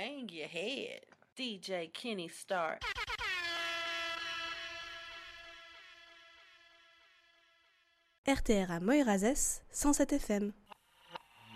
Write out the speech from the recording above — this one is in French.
bang your head. DJ Kenny Starr. RTR à Moirazès, 107 FM.